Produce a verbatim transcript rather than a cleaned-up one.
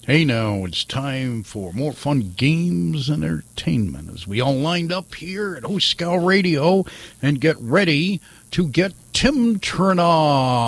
Hey, now it's time for more fun games and entertainment as we all lined up here at Oscow Radio and get ready to get Tim Turnoff.